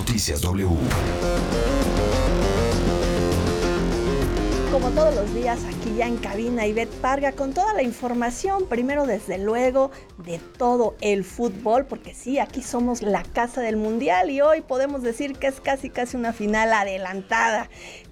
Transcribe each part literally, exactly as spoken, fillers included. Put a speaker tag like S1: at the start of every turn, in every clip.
S1: Noticias W.
S2: Como todos los días, aquí ya en cabina, Ivette Parga con toda la información, primero desde luego de todo el fútbol, porque sí, aquí somos la casa del mundial y hoy podemos decir que es casi casi una final adelantada.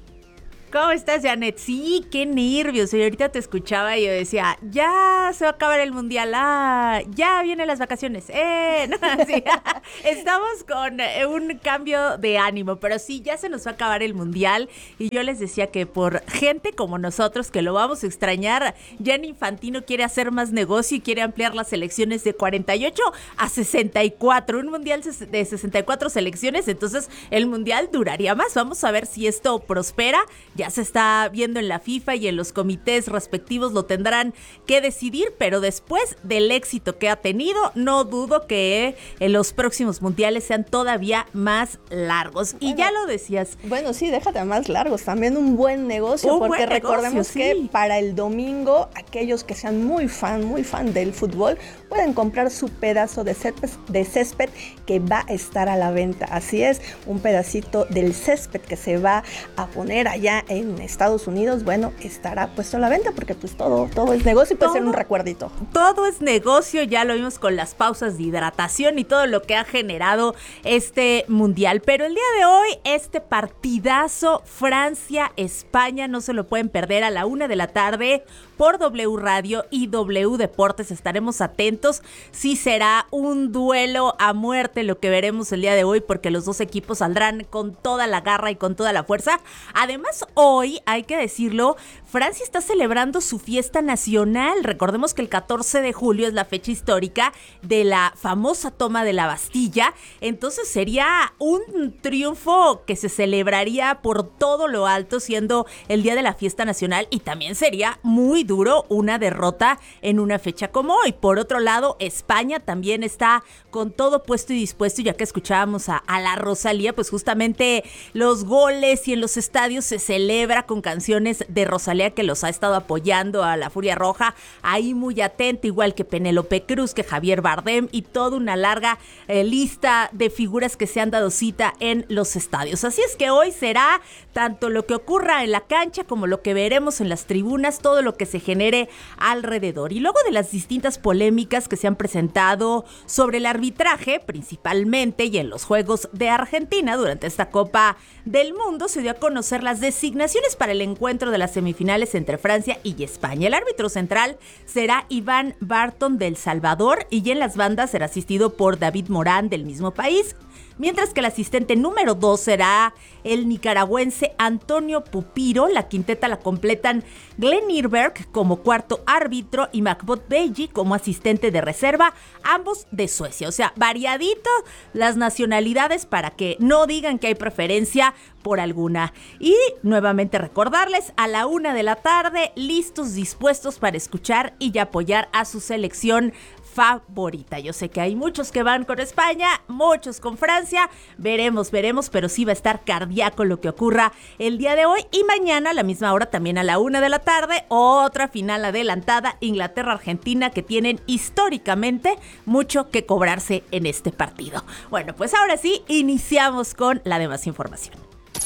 S3: ¿Cómo estás, Janet? Sí, qué nervios. Y ahorita te escuchaba y yo decía, ya se va a acabar el mundial, ah, ya vienen las vacaciones. Eh, no, sí. Estamos con un cambio de ánimo, pero sí, ya se nos va a acabar el mundial. Y yo les decía que por gente como nosotros, que lo vamos a extrañar, Gianni Infantino quiere hacer más negocio y quiere ampliar las selecciones de cuarenta y ocho a sesenta y cuatro. Un mundial de sesenta y cuatro selecciones, entonces el mundial duraría más. Vamos a ver si esto prospera. Ya Ya se está viendo en la FIFA y en los comités respectivos lo tendrán que decidir, pero después del éxito que ha tenido, no dudo que en los próximos mundiales sean todavía más largos. Bueno, y ya lo decías.
S2: Bueno, sí, déjate más largos, también un buen negocio, un porque buen negocio, recordemos sí. que para el domingo, aquellos que sean muy fan, muy fan del fútbol, pueden comprar su pedazo de césped, de césped que va a estar a la venta. Así es, un pedacito del césped que se va a poner allá en Estados Unidos, bueno, estará puesto a la venta porque pues todo, todo es negocio y puede todo, ser un recuerdito.
S3: Todo es negocio, ya lo vimos con las pausas de hidratación y todo lo que ha generado este mundial. Pero el día de hoy, este partidazo Francia-España, no se lo pueden perder a la una de la tarde por W Radio y W Deportes. Estaremos atentos si será un duelo a muerte lo que veremos el día de hoy, porque los dos equipos saldrán con toda la garra y con toda la fuerza. Además, hoy, hay que decirlo, Francia está celebrando su fiesta nacional. Recordemos que el catorce de julio es la fecha histórica de la famosa toma de la Bastilla. Entonces sería un triunfo que se celebraría por todo lo alto, siendo el día de la fiesta nacional, y también sería muy duro una derrota en una fecha como hoy. Por otro lado, España también está con todo puesto y dispuesto, ya que escuchábamos a, a la Rosalía, pues justamente los goles y en los estadios se celebra con canciones de Rosalía, que los ha estado apoyando a la Furia Roja, ahí muy atenta, igual que Penélope Cruz, que Javier Bardem y toda una larga eh, lista de figuras que se han dado cita en los estadios. Así es que hoy será tanto lo que ocurra en la cancha como lo que veremos en las tribunas, todo lo que se genere alrededor. Y luego de las distintas polémicas que se han presentado sobre el arbitraje, principalmente, y en los Juegos de Argentina durante esta Copa del Mundo, se dio a conocer las designaciones para el encuentro de las semifinales entre Francia y España. El árbitro central será Iván Barton del Salvador, y en las bandas será asistido por David Morán del mismo país, mientras que el asistente número dos será el nicaragüense Antonio Pupiro. La quinteta la completan Glenn Irberg como cuarto árbitro y Macbeth Beji como asistente de reserva, ambos de Suecia. O sea, variadito las nacionalidades para que no digan que hay preferencia por alguna. Y nuevamente recordarles, a la una de la tarde, listos, dispuestos para escuchar y apoyar a su selección favorita. Yo sé que hay muchos que van con España, muchos con Francia, veremos, veremos, pero sí va a estar cardíaco lo que ocurra el día de hoy. Y mañana a la misma hora, también a la una de la tarde, otra final adelantada, Inglaterra-Argentina, que tienen históricamente mucho que cobrarse en este partido. Bueno, pues ahora sí, iniciamos con la demás información.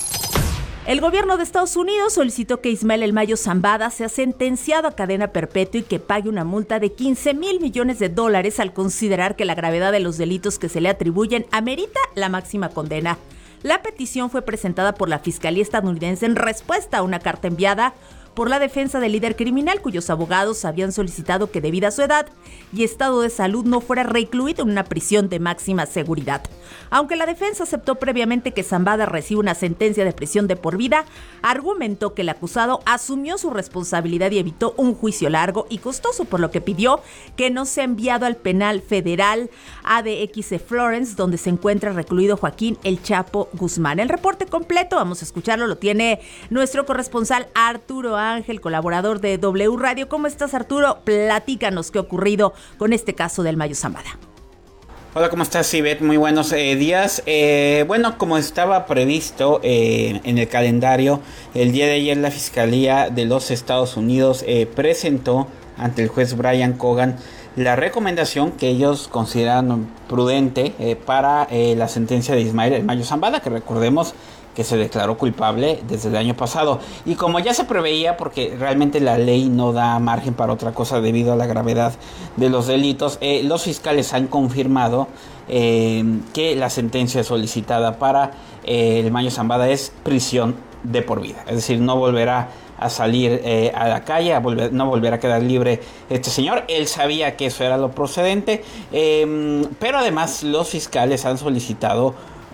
S3: El gobierno de Estados Unidos solicitó que Ismael El Mayo Zambada sea sentenciado a cadena perpetua y que pague una multa de quince mil millones de dólares al considerar que la gravedad de los delitos que se le atribuyen amerita la máxima condena. La petición fue presentada por la Fiscalía estadounidense en respuesta a una carta enviada por la defensa del líder criminal, cuyos abogados habían solicitado que, debido a su edad y estado de salud, no fuera recluido en una prisión de máxima seguridad. Aunque la defensa aceptó previamente que Zambada reciba una sentencia de prisión de por vida, argumentó que el acusado asumió su responsabilidad y evitó un juicio largo y costoso, por lo que pidió que no sea enviado al penal federal A D X de Florence, donde se encuentra recluido Joaquín El Chapo Guzmán. El reporte completo, vamos a escucharlo, lo tiene nuestro corresponsal Arturo Ángel, colaborador de W Radio. ¿Cómo estás, Arturo? Platícanos qué ha ocurrido con este caso del Mayo Zambada.
S4: Hola, ¿cómo estás, Ivette? Muy buenos eh, días. Eh, bueno, como estaba previsto eh, en el calendario, el día de ayer la Fiscalía de los Estados Unidos eh, presentó ante el juez Brian Cogan la recomendación que ellos consideran prudente eh, para eh, la sentencia de Ismael El Mayo Zambada, que recordemos que se declaró culpable desde el año pasado. Y como ya se preveía, porque realmente la ley no da margen para otra cosa debido a la gravedad de los delitos, eh, los fiscales han confirmado eh, que la sentencia solicitada para eh, El Mayo Zambada es prisión de por vida. Es decir, no volverá a salir eh, a la calle, a volver, no volverá a quedar libre este señor. Él sabía que eso era lo procedente, eh, pero además los fiscales han solicitado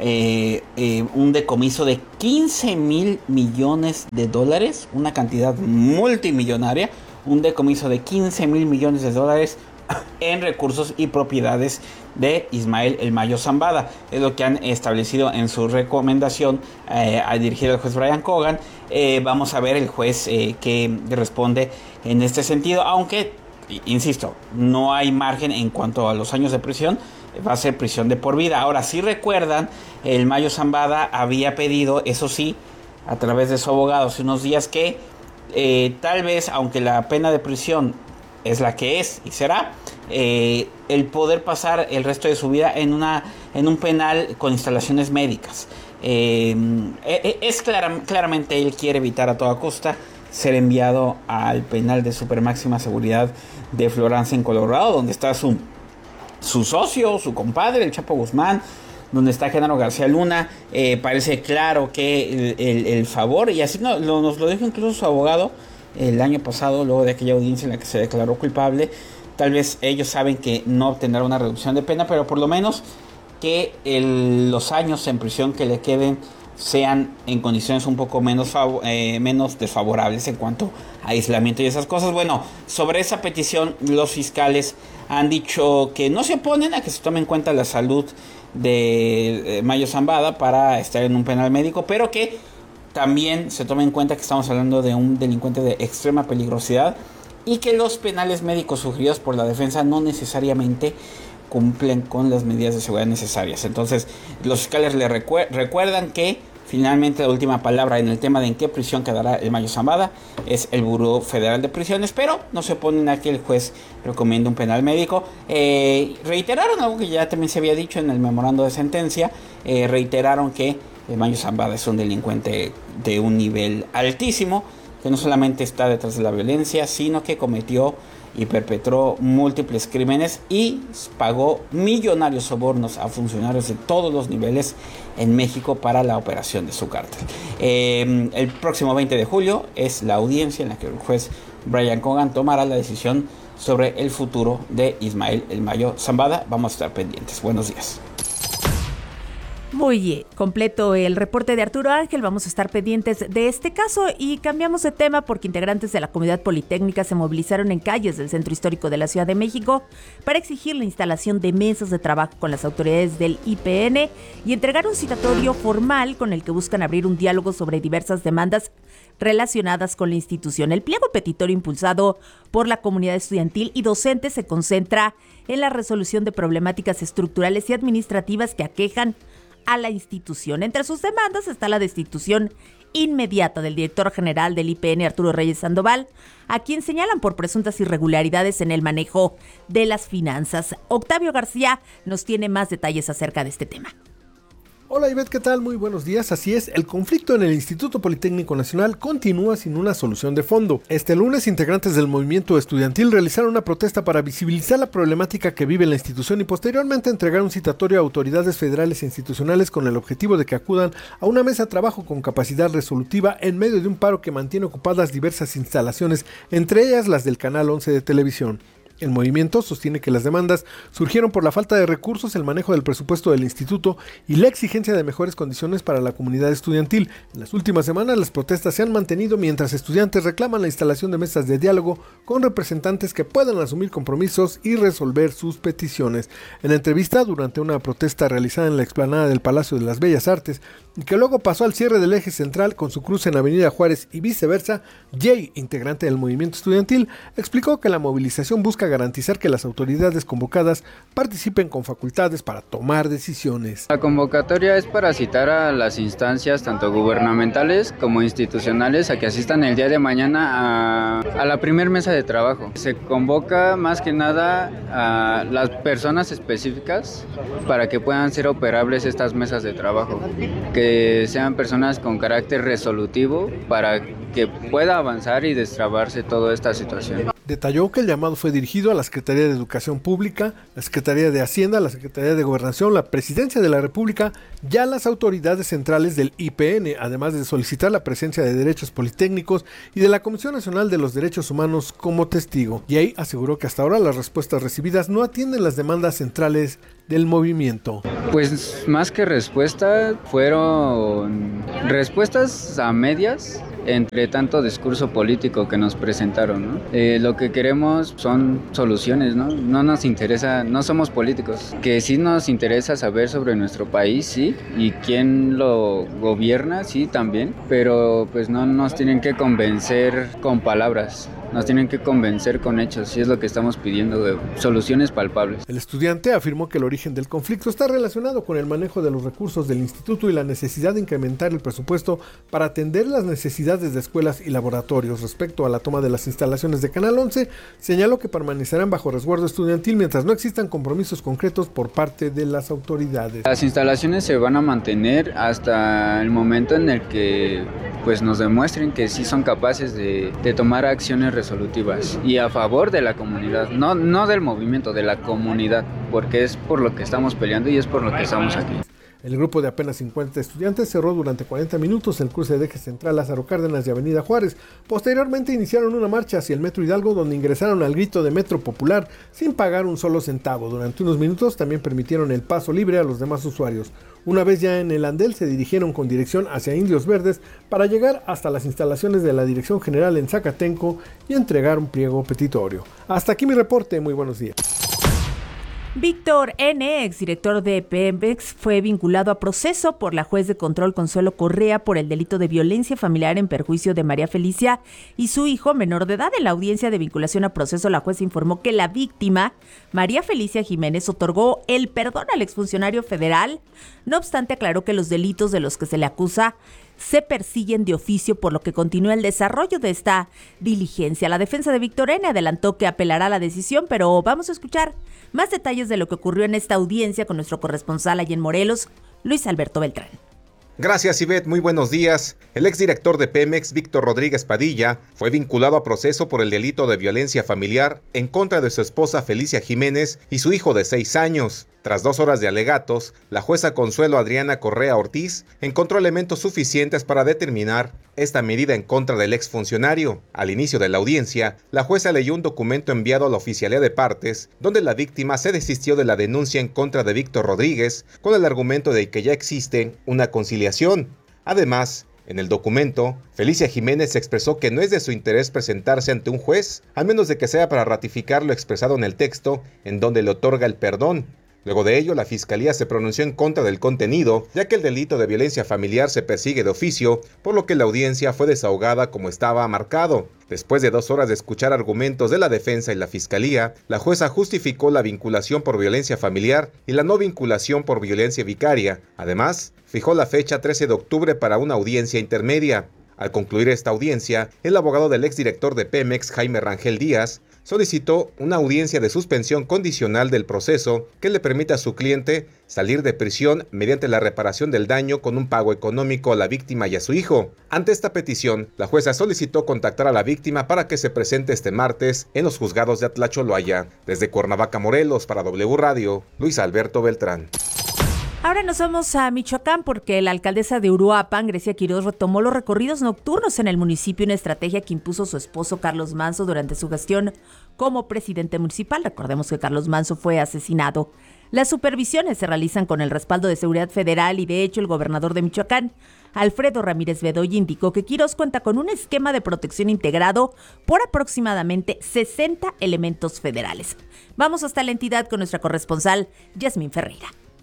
S4: Eh, eh, un decomiso de quince mil millones de dólares, una cantidad multimillonaria, un decomiso de quince mil millones de dólares en recursos y propiedades de Ismael El Mayo Zambada. Es lo que han establecido en su recomendación eh, al dirigir al juez Brian Cogan. Eh, vamos a ver el juez eh, que responde en este sentido, aunque, insisto, no hay margen en cuanto a los años de prisión. Va a ser prisión de por vida. Ahora, si recuerdan, El Mayo Zambada había pedido, eso sí, a través de su abogado hace unos días, que eh, tal vez, aunque la pena de prisión es la que es y será, eh, el poder pasar el resto de su vida en, una, en un penal con instalaciones médicas. Eh, es clara, claramente él quiere evitar a toda costa ser enviado al penal de super máxima seguridad de Florence en Colorado, donde está su su socio, su compadre, el Chapo Guzmán, donde está Genaro García Luna. Eh, parece claro que el, el, el favor, y así no, lo, nos lo dijo incluso su abogado el año pasado, luego de aquella audiencia en la que se declaró culpable. Tal vez ellos saben que no obtendrá una reducción de pena, pero por lo menos que el, los años en prisión que le queden sean en condiciones un poco menos, eh, menos desfavorables en cuanto a aislamiento y esas cosas. Bueno, sobre esa petición los fiscales han dicho que no se oponen a que se tome en cuenta la salud de Mayo Zambada para estar en un penal médico, pero que también se tome en cuenta que estamos hablando de un delincuente de extrema peligrosidad y que los penales médicos sugeridos por la defensa no necesariamente cumplen con las medidas de seguridad necesarias. Entonces, los fiscales le recu- recuerdan que finalmente la última palabra en el tema de en qué prisión quedará El Mayo Zambada es el Buró Federal de Prisiones, pero no se oponen a que el juez recomiende un penal médico. Eh, reiteraron algo que ya también se había dicho en el memorando de sentencia, eh, reiteraron que El Mayo Zambada es un delincuente de un nivel altísimo, que no solamente está detrás de la violencia, sino que cometió y perpetró múltiples crímenes y pagó millonarios sobornos a funcionarios de todos los niveles en México para la operación de su cártel. Eh, el próximo veinte de julio es la audiencia en la que el juez Brian Cogan tomará la decisión sobre el futuro de Ismael El Mayo Zambada. Vamos a estar pendientes. Buenos días.
S3: Muy completo el reporte de Arturo Ángel. Vamos a estar pendientes de este caso y cambiamos de tema porque integrantes de la comunidad politécnica se movilizaron en calles del centro histórico de la Ciudad de México para exigir la instalación de mesas de trabajo con las autoridades del I P N y entregar un citatorio formal con el que buscan abrir un diálogo sobre diversas demandas relacionadas con la institución. El pliego petitorio impulsado por la comunidad estudiantil y docente se concentra en la resolución de problemáticas estructurales y administrativas que aquejan a la institución. Entre sus demandas está la destitución inmediata del director general del I P N, Arturo Reyes Sandoval, a quien señalan por presuntas irregularidades en el manejo de las finanzas. Octavio García nos tiene más detalles acerca de este tema.
S1: Hola Ivette, ¿qué tal? Muy buenos días. Así es, el conflicto en el Instituto Politécnico Nacional continúa sin una solución de fondo. Este lunes, integrantes del movimiento estudiantil realizaron una protesta para visibilizar la problemática que vive la institución y posteriormente entregar un citatorio a autoridades federales e institucionales con el objetivo de que acudan a una mesa de trabajo con capacidad resolutiva en medio de un paro que mantiene ocupadas diversas instalaciones, entre ellas las del Canal once de televisión. El movimiento sostiene que las demandas surgieron por la falta de recursos, el manejo del presupuesto del instituto y la exigencia de mejores condiciones para la comunidad estudiantil. En las últimas semanas las protestas se han mantenido mientras estudiantes reclaman la instalación de mesas de diálogo con representantes que puedan asumir compromisos y resolver sus peticiones. En la entrevista durante una protesta realizada en la explanada del Palacio de las Bellas Artes y que luego pasó al cierre del eje central con su cruce en Avenida Juárez y viceversa, Jay, integrante del movimiento estudiantil, explicó que la movilización busca busca garantizar que las autoridades convocadas participen con facultades para tomar decisiones.
S5: La convocatoria es para citar a las instancias tanto gubernamentales como institucionales a que asistan el día de mañana a, a la primer mesa de trabajo. Se convoca más que nada a las personas específicas para que puedan ser operables estas mesas de trabajo, que sean personas con carácter resolutivo para que pueda avanzar y destrabarse toda esta situación.
S1: Detalló que el llamado fue dirigido a la Secretaría de Educación Pública, la Secretaría de Hacienda, la Secretaría de Gobernación, la Presidencia de la República y a las autoridades centrales del I P N, además de solicitar la presencia de Derechos Politécnicos y de la Comisión Nacional de los Derechos Humanos como testigo. Y ahí aseguró que hasta ahora las respuestas recibidas no atienden las demandas centrales del movimiento.
S5: Pues más que respuesta, fueron respuestas a medias entre tanto discurso político que nos presentaron, ¿no? Eh, lo que queremos son soluciones, ¿no? No nos interesa, no somos políticos, que sí nos interesa saber sobre nuestro país, sí, y quién lo gobierna, sí, también, pero pues no nos tienen que convencer con palabras. Nos tienen que convencer con hechos y es lo que estamos pidiendo, de soluciones palpables.
S1: El estudiante afirmó que el origen del conflicto está relacionado con el manejo de los recursos del instituto y la necesidad de incrementar el presupuesto para atender las necesidades de escuelas y laboratorios. Respecto a la toma de las instalaciones de Canal once, señaló que permanecerán bajo resguardo estudiantil mientras no existan compromisos concretos por parte de las autoridades.
S5: Las instalaciones se van a mantener hasta el momento en el que pues nos demuestren que sí son capaces de, de tomar acciones resolutivas y a favor de la comunidad, no, no del movimiento, de la comunidad, porque es por lo que estamos peleando y es por lo que estamos aquí.
S1: El grupo de apenas cincuenta estudiantes cerró durante cuarenta minutos el cruce de eje central Lázaro Cárdenas y Avenida Juárez. Posteriormente iniciaron una marcha hacia el Metro Hidalgo, donde ingresaron al grito de Metro Popular sin pagar un solo centavo. Durante unos minutos también permitieron el paso libre a los demás usuarios. Una vez ya en el andel, se dirigieron con dirección hacia Indios Verdes para llegar hasta las instalaciones de la Dirección General en Zacatenco y entregar un pliego petitorio. Hasta aquí mi reporte, muy buenos días.
S3: Víctor N., exdirector de Pemex, fue vinculado a proceso por la juez de control Consuelo Correa por el delito de violencia familiar en perjuicio de María Felicia y su hijo menor de edad. En la audiencia de vinculación a proceso, la juez informó que la víctima, María Felicia Jiménez, otorgó el perdón al exfuncionario federal. No obstante, aclaró que los delitos de los que se le acusa se persiguen de oficio, por lo que continúa el desarrollo de esta diligencia. La defensa de Víctor N. adelantó que apelará a la decisión, pero vamos a escuchar más detalles de lo que ocurrió en esta audiencia con nuestro corresponsal allí en Morelos, Luis Alberto Beltrán.
S6: Gracias, Ivette. Muy buenos días. El exdirector de Pemex, Víctor Rodríguez Padilla, fue vinculado a proceso por el delito de violencia familiar en contra de su esposa Felicia Jiménez y su hijo de seis años. Tras dos horas de alegatos, la jueza Consuelo Adriana Correa Ortiz encontró elementos suficientes para determinar esta medida en contra del exfuncionario. Al inicio de la audiencia, la jueza leyó un documento enviado a la oficialía de partes, donde la víctima se desistió de la denuncia en contra de Víctor Rodríguez con el argumento de que ya existe una conciliación. Además, en el documento, Felicia Jiménez expresó que no es de su interés presentarse ante un juez, al menos de que sea para ratificar lo expresado en el texto, en donde le otorga el perdón. Luego de ello, la Fiscalía se pronunció en contra del contenido, ya que el delito de violencia familiar se persigue de oficio, por lo que la audiencia fue desahogada como estaba marcado. Después de dos horas de escuchar argumentos de la defensa y la Fiscalía, la jueza justificó la vinculación por violencia familiar y la no vinculación por violencia vicaria. Además, fijó la fecha trece de octubre para una audiencia intermedia. Al concluir esta audiencia, el abogado del exdirector de Pemex, Jaime Rangel Díaz, solicitó una audiencia de suspensión condicional del proceso que le permita a su cliente salir de prisión mediante la reparación del daño con un pago económico a la víctima y a su hijo. Ante esta petición, la jueza solicitó contactar a la víctima para que se presente este martes en los juzgados de Atlacholoaya. Desde Cuernavaca, Morelos, para W Radio, Luis Alberto Beltrán.
S3: Ahora nos vamos a Michoacán porque la alcaldesa de Uruapan, Grecia Quiroz, retomó los recorridos nocturnos en el municipio, una estrategia que impuso su esposo Carlos Manzo durante su gestión como presidente municipal. Recordemos que Carlos Manzo fue asesinado. Las supervisiones se realizan con el respaldo de seguridad federal y de hecho el gobernador de Michoacán, Alfredo Ramírez Bedoya, indicó que Quiroz cuenta con un esquema de protección integrado por aproximadamente sesenta elementos federales. Vamos hasta la entidad con nuestra corresponsal, Yasmín Ferreira.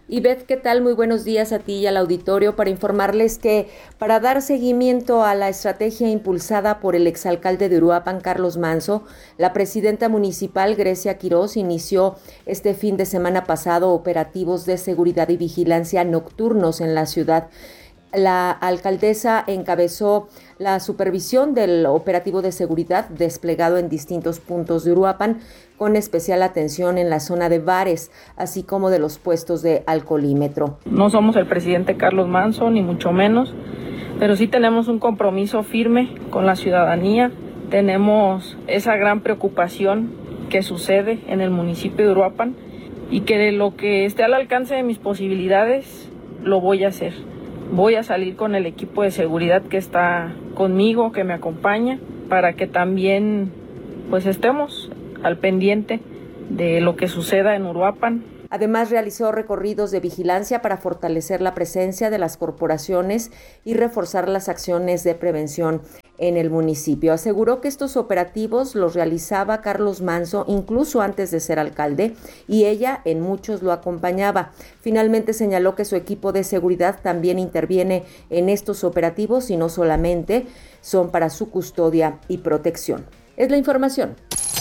S7: Ivette, ¿qué tal? Muy buenos días a ti y al auditorio para informarles que para dar seguimiento a la estrategia impulsada por el exalcalde de Uruapan, Carlos Manzo, la presidenta municipal, Grecia Quirós, inició este fin de semana pasado operativos de seguridad y vigilancia nocturnos en la ciudad. La alcaldesa encabezó la supervisión del operativo de seguridad desplegado en distintos puntos de Uruapan, con especial atención en la zona de bares, así como de los puestos de alcoholímetro.
S8: No somos el presidente Carlos Manzo, ni mucho menos, pero sí tenemos un compromiso firme con la ciudadanía. Tenemos esa gran preocupación que sucede en el municipio de Uruapan y que de lo que esté al alcance de mis posibilidades, lo voy a hacer. Voy a salir con el equipo de seguridad que está conmigo, que me acompaña, para que también pues estemos al pendiente de lo que suceda en Uruapan.
S7: Además, realizó recorridos de vigilancia para fortalecer la presencia de las corporaciones y reforzar las acciones de prevención en el municipio. Aseguró que estos operativos los realizaba Carlos Manzo incluso antes de ser alcalde y ella en muchos lo acompañaba. Finalmente señaló que su equipo de seguridad también interviene en estos operativos y no solamente son para su custodia y protección. Es la información.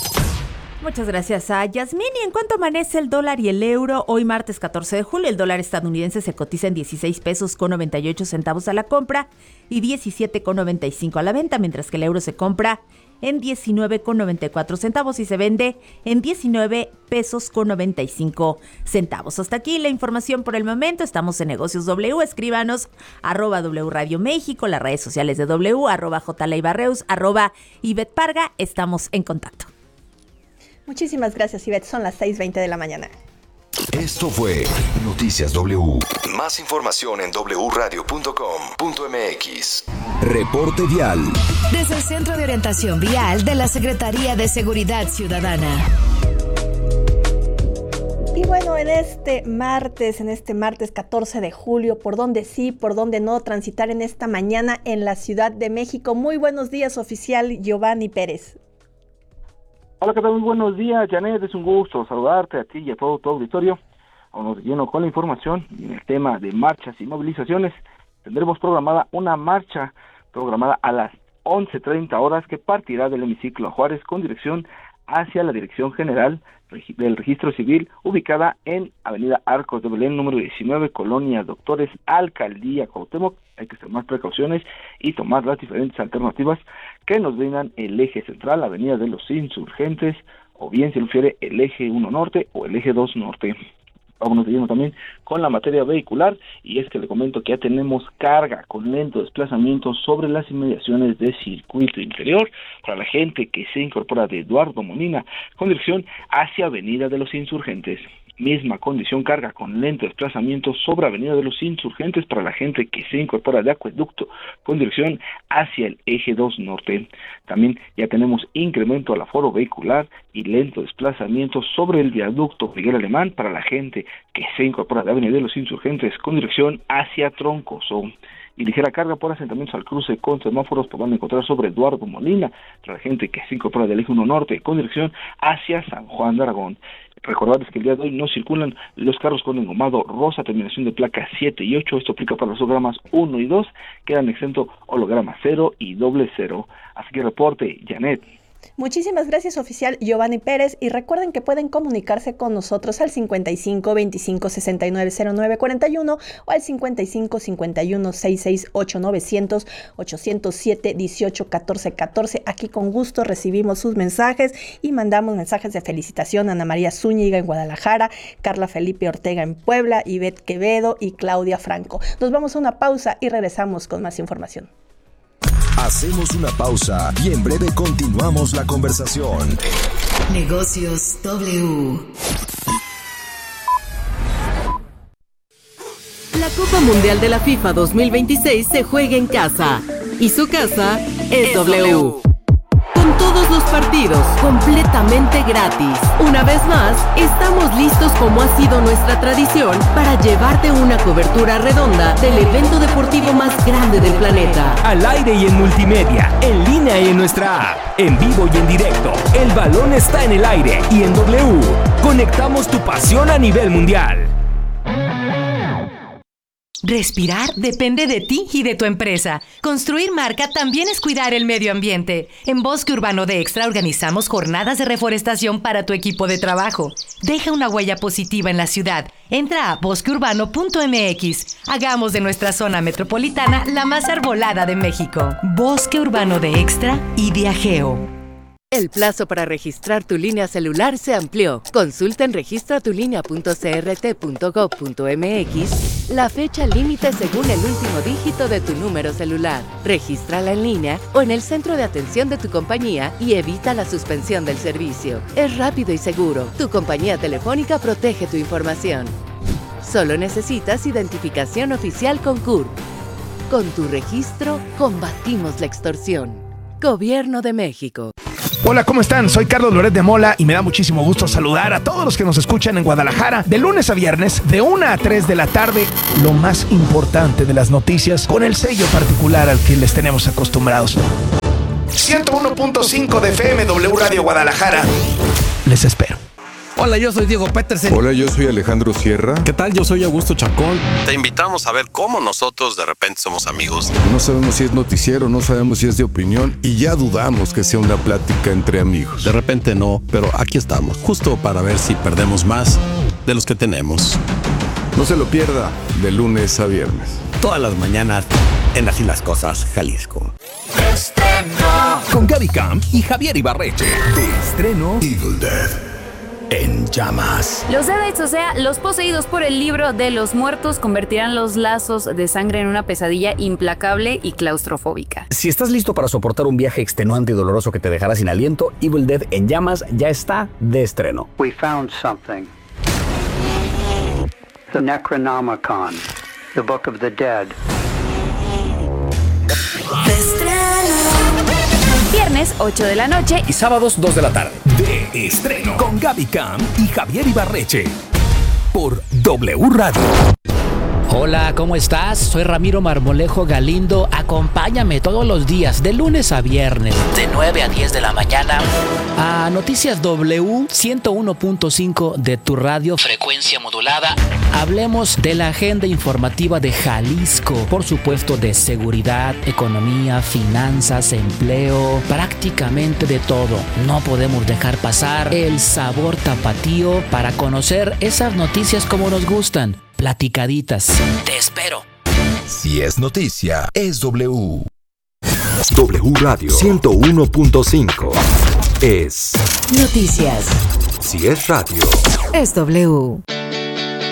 S3: Muchas gracias a Yasmín. ¿Y en cuánto amanece el dólar y el euro? Hoy martes catorce de julio, el dólar estadounidense se cotiza en dieciséis pesos con noventa y ocho centavos a la compra y diecisiete con noventa y cinco a la venta, mientras que el euro se compra en diecinueve con noventa y cuatro centavos y se vende en diecinueve pesos con noventa y cinco centavos. Hasta aquí la información por el momento. Estamos en Negocios W. Escríbanos arroba W Radio México, las redes sociales de W, arroba J. Leibarreus, arroba Ivette Parga. Estamos en contacto.
S2: Muchísimas gracias, Ivette. Son las seis veinte de la mañana.
S9: Esto fue Noticias W. Más información en doble u radio punto com punto m x. Reporte vial.
S10: Desde el Centro de Orientación Vial de la Secretaría de Seguridad Ciudadana.
S2: Y bueno, en este martes, en este martes catorce de julio, por dónde sí, por dónde no transitar en esta mañana en la Ciudad de México. Muy buenos días, oficial Giovanni Pérez.
S11: Hola, ¿qué tal? Muy buenos días, Janet. Es un gusto saludarte a ti y a todo tu auditorio. Vamos lleno con la información y en el tema de marchas y movilizaciones. Tendremos programada una marcha programada a las once treinta horas que partirá del hemiciclo Juárez con dirección hacia la Dirección General del Registro Civil, ubicada en Avenida Arcos de Belén, número diecinueve, Colonia Doctores, Alcaldía Cuauhtémoc. Hay que tomar precauciones y tomar las diferentes alternativas que nos brindan el eje central, Avenida de los Insurgentes, o bien se refiere el eje uno Norte o el eje dos Norte. Vámonos de lleno también con la materia vehicular, y es que le comento que ya tenemos carga con lento desplazamiento sobre las inmediaciones de Circuito Interior para la gente que se incorpora de Eduardo Molina con dirección hacia Avenida de los Insurgentes. Misma condición, carga con lento desplazamiento sobre Avenida de los Insurgentes para la gente que se incorpora de Acueducto con dirección hacia el eje dos Norte. También ya tenemos incremento al aforo vehicular y lento desplazamiento sobre el viaducto Miguel Alemán para la gente que se incorpora de Avenida de los Insurgentes con dirección hacia Troncoso. Y ligera carga por asentamientos al cruce con semáforos podrán encontrar sobre Eduardo Molina para la gente que se incorpora del eje uno Norte con dirección hacia San Juan de Aragón. Recordarles que el día de hoy no circulan los carros con engomado rosa, terminación de placas siete y ocho. Esto aplica para los hologramas uno y dos, quedan exento holograma cero y doble cero. Así que reporte, Janet.
S2: Muchísimas gracias, oficial Giovanni Pérez, y recuerden que pueden comunicarse con nosotros al cincuenta y cinco veinticinco sesenta y nueve cero nueve cuarenta y uno o al cincuenta y cinco cincuenta y uno sesenta y seis ocho novecientos ochocientos siete dieciocho catorce catorce. Aquí con gusto recibimos sus mensajes y mandamos mensajes de felicitación a Ana María Zúñiga en Guadalajara, Carla Felipe Ortega en Puebla, Ivette Quevedo y Claudia Franco. Nos vamos a una pausa y regresamos con más información.
S9: Hacemos una pausa y en breve continuamos la conversación.
S10: Negocios W.
S12: La Copa Mundial de la FIFA dos mil veintiséis se juega en casa y su casa es, es W. w. Con todos los partidos completamente gratis. Una vez más, estamos listos como ha sido nuestra tradición para llevarte una cobertura redonda del evento deportivo más grande del planeta.
S13: Al aire y en multimedia, en línea y en nuestra app, en vivo y en directo. El balón está en el aire y en W. Conectamos tu pasión a nivel mundial.
S14: Respirar depende de ti y de tu empresa. Construir marca también es cuidar el medio ambiente. En Bosque Urbano de Extra organizamos jornadas de reforestación para tu equipo de trabajo. Deja una huella positiva en la ciudad. Entra a bosque urbano punto m x. Hagamos de nuestra zona metropolitana la más arbolada de México. Bosque Urbano de Extra y Diageo.
S12: El plazo para registrar tu línea celular se amplió. Consulta en registra tu línea punto c r t punto gov punto m x la fecha límite según el último dígito de tu número celular. Regístrala en línea o en el centro de atención de tu compañía y evita la suspensión del servicio. Es rápido y seguro. Tu compañía telefónica protege tu información. Solo necesitas identificación oficial con C U R P. Con tu registro, combatimos la extorsión. Gobierno de México.
S15: Hola, ¿cómo están? Soy Carlos Loret de Mola y me da muchísimo gusto saludar a todos los que nos escuchan en Guadalajara de lunes a viernes de una a tres de la tarde. Lo más importante de las noticias con el sello particular al que les tenemos acostumbrados. ciento uno punto cinco de F M W Radio Guadalajara. Les espero.
S16: Hola, yo soy Diego Petersen.
S17: Hola, yo soy Alejandro Sierra.
S16: ¿Qué tal? Yo soy Augusto Chacón.
S18: Te invitamos a ver cómo nosotros de repente somos amigos.
S17: No sabemos si es noticiero, no sabemos si es de opinión y ya dudamos que sea una plática entre amigos.
S16: De repente no, pero aquí estamos, justo para ver si perdemos más de los que tenemos.
S17: No se lo pierda, de lunes a viernes.
S16: Todas las mañanas en Así las Cosas, Jalisco.
S13: Estreno. Con Gaby Camp y Javier Ibarreche. De estreno Evil Dead en llamas.
S19: Los Deadites, o sea, los poseídos por el libro de los muertos, convertirán los lazos de sangre en una pesadilla implacable y claustrofóbica.
S20: Si estás listo para soportar un viaje extenuante y doloroso que te dejará sin aliento, Evil Dead en llamas ya está de estreno.
S21: We found something. The Necronomicon, the Book of the Dead.
S19: Viernes, ocho de la noche
S20: y sábados, dos de la tarde.
S13: De estreno con Gaby Camp y Javier Ibarreche por W Radio.
S22: Hola, ¿cómo estás? Soy Ramiro Marmolejo Galindo. Acompáñame todos los días, de lunes a viernes, de nueve a diez de la mañana, a Noticias W ciento uno punto cinco de tu radio, frecuencia modulada. Hablemos de la agenda informativa de Jalisco, por supuesto de seguridad, economía, finanzas, empleo, prácticamente de todo. No podemos dejar pasar el sabor tapatío para conocer esas noticias como nos gustan. Platicaditas. Te espero.
S9: Si es noticia, es W. W Radio ciento uno punto cinco. Es
S10: Noticias.
S9: Si es radio,
S10: es W.